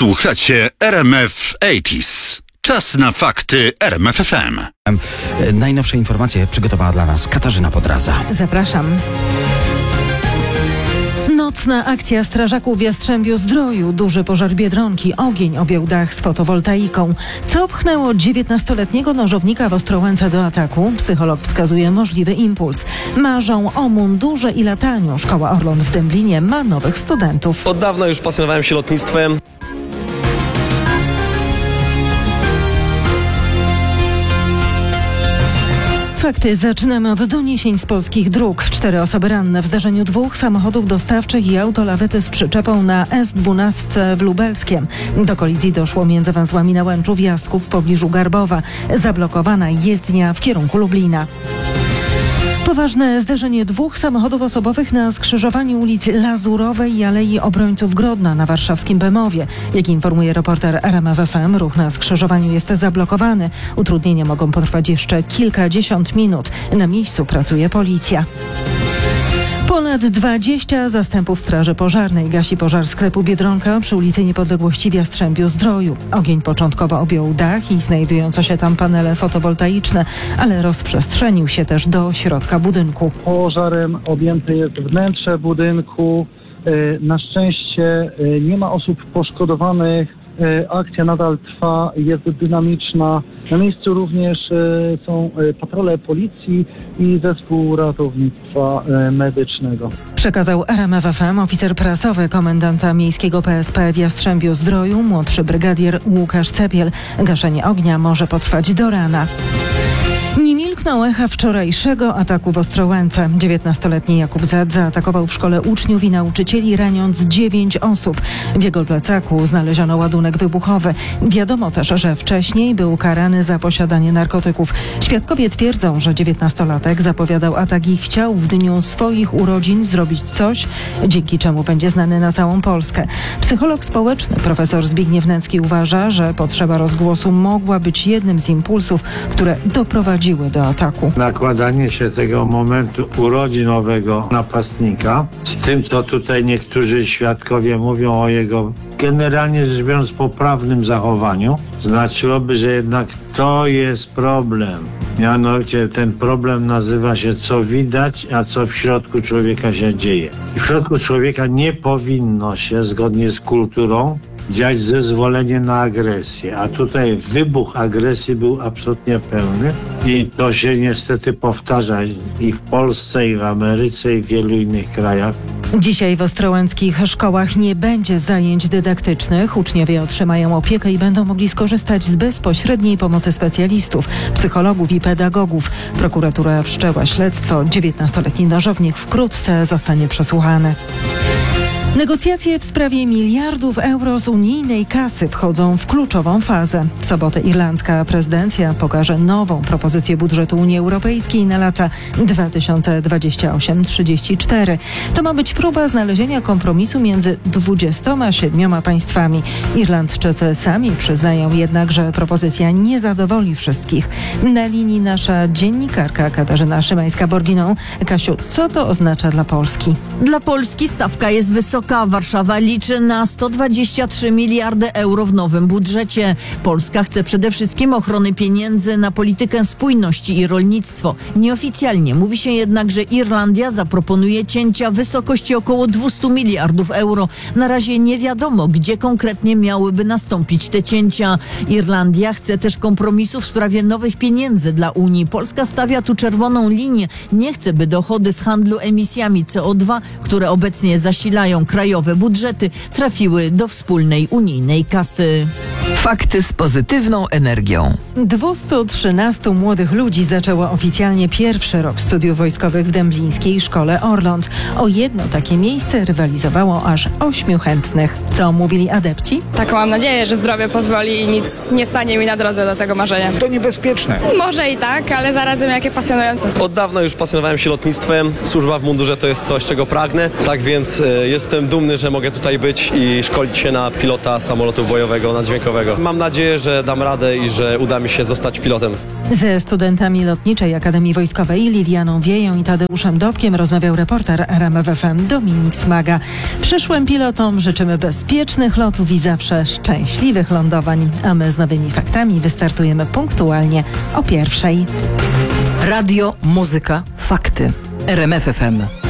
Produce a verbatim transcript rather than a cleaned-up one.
Słuchacie R M F osiemdziesiąt. Czas na fakty R M F F M. Najnowsze informacje przygotowała dla nas Katarzyna Podraza. Zapraszam. Nocna akcja strażaków w Jastrzębiu-Zdroju. Duży pożar Biedronki. Ogień objął dach z fotowoltaiką. Co pchnęło dziewiętnastoletniego nożownika w Ostrołęce do ataku? Psycholog wskazuje możliwy impuls. Marzą o mundurze i lataniu. Szkoła Orląt w Dęblinie ma nowych studentów. Od dawna już pasjonowałem się lotnictwem. Fakty zaczynamy od doniesień z polskich dróg. Cztery osoby ranne w zdarzeniu dwóch samochodów dostawczych i autolawety z przyczepą na S dwanaście w Lubelskiem. Do kolizji doszło między węzłami na Łęczu Wjastków w pobliżu Garbowa. Zablokowana jezdnia w kierunku Lublina. Poważne zderzenie dwóch samochodów osobowych na skrzyżowaniu ulic Lazurowej i Alei Obrońców Grodna na warszawskim Bemowie. Jak informuje reporter R M F F M, ruch na skrzyżowaniu jest zablokowany. Utrudnienia mogą potrwać jeszcze kilkadziesiąt minut. Na miejscu pracuje policja. Ponad dwadzieścia zastępów Straży Pożarnej gasi pożar sklepu Biedronka przy ulicy Niepodległości w Jastrzębiu-Zdroju. Ogień początkowo objął dach i znajdujące się tam panele fotowoltaiczne, ale rozprzestrzenił się też do środka budynku. Pożarem objęte jest wnętrze budynku. Na szczęście nie ma osób poszkodowanych. Akcja nadal trwa, jest dynamiczna. Na miejscu również są patrole policji i zespół ratownictwa medycznego. Przekazał R M F F M oficer prasowy komendanta miejskiego P S P w Jastrzębiu-Zdroju, młodszy brygadier Łukasz Cepiel. Gaszenie ognia może potrwać do rana. Nie milkną echa wczorajszego ataku w Ostrołęce. dziewiętnastoletni Jakub Z. zaatakował w szkole uczniów i nauczycieli, raniąc dziewięć osób. W jego plecaku znaleziono ładunek wybuchowy. Wiadomo też, że wcześniej był karany za posiadanie narkotyków. Świadkowie twierdzą, że dziewiętnastolatek zapowiadał atak i chciał w dniu swoich urodzin zrobić coś, dzięki czemu będzie znany na całą Polskę. Psycholog społeczny profesor Zbigniew Nęcki uważa, że potrzeba rozgłosu mogła być jednym z impulsów, które doprowadziły do ataku. Nakładanie się tego momentu urodzinowego napastnika z tym, co tutaj niektórzy świadkowie mówią o jego generalnie rzecz biorąc poprawnym zachowaniu, znaczyłoby, że jednak to jest problem. Mianowicie ten problem nazywa się co widać, a co w środku człowieka się dzieje. I w środku człowieka nie powinno się, zgodnie z kulturą, dziać zezwolenie na agresję, a tutaj wybuch agresji był absolutnie pełny i to się niestety powtarza i w Polsce, i w Ameryce, i w wielu innych krajach. Dzisiaj w ostrołęckich szkołach nie będzie zajęć dydaktycznych. Uczniowie otrzymają opiekę i będą mogli skorzystać z bezpośredniej pomocy specjalistów, psychologów i pedagogów. Prokuratura wszczęła śledztwo. dziewiętnastoletni nożownik wkrótce zostanie przesłuchany. Negocjacje w sprawie miliardów euro z unijnej kasy wchodzą w kluczową fazę. W sobotę irlandzka prezydencja pokaże nową propozycję budżetu Unii Europejskiej na lata dwa tysiące dwudziesty ósmy do trzydziestego czwartego. To ma być próba znalezienia kompromisu między dwudziestoma siedmioma państwami. Irlandczycy sami przyznają jednak, że propozycja nie zadowoli wszystkich. Na linii nasza dziennikarka Katarzyna Szymańska-Borginą. Kasiu, co to oznacza dla Polski? Dla Polski stawka jest wysoka. Warszawa liczy na sto dwadzieścia trzy miliardy euro w nowym budżecie. Polska chce przede wszystkim ochrony pieniędzy na politykę spójności i rolnictwo. Nieoficjalnie mówi się jednak, że Irlandia zaproponuje cięcia w wysokości około dwieście miliardów euro. Na razie nie wiadomo, gdzie konkretnie miałyby nastąpić te cięcia. Irlandia chce też kompromisu w sprawie nowych pieniędzy dla Unii. Polska stawia tu czerwoną linię. Nie chce, by dochody z handlu emisjami C O dwa, które obecnie zasilają krajowe budżety, trafiły do wspólnej unijnej kasy. Fakty z pozytywną energią. dwieście trzynaście młodych ludzi zaczęło oficjalnie pierwszy rok studiów wojskowych w dęblińskiej szkole Orląt. O jedno takie miejsce rywalizowało aż ośmiu chętnych. Co mówili adepci? Taką mam nadzieję, że zdrowie pozwoli i nic nie stanie mi na drodze do tego marzenia. To niebezpieczne. Może i tak, ale zarazem jakie pasjonujące. Od dawna już pasjonowałem się lotnictwem. Służba w mundurze to jest coś, czego pragnę. Tak więc e, jestem dumny, że mogę tutaj być i szkolić się na pilota samolotu bojowego, naddźwiękowego. tego. Mam nadzieję, że dam radę i że uda mi się zostać pilotem. Ze studentami Lotniczej Akademii Wojskowej Lilianą Wieją i Tadeuszem Dobkiem rozmawiał reporter R M F F M Dominik Smaga. Przyszłym pilotom życzymy bezpiecznych lotów i zawsze szczęśliwych lądowań, a my z nowymi faktami wystartujemy punktualnie o pierwszej. Radio, muzyka, fakty. R M F F M.